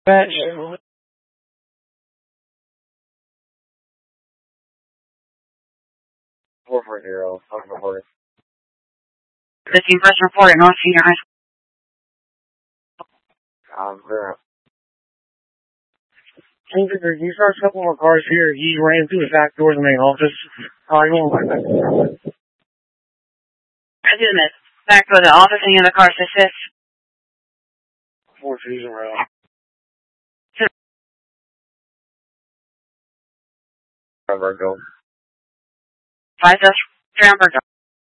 Batch. 440. Fucking report. 15 first report at North Senior High School. Clear. Can you start a couple more cars here? He ran through the back doors in the main office. You won't like that. I do miss. Back to the office and the other car assist. 4 season rail. Virgo. 5 Virgo.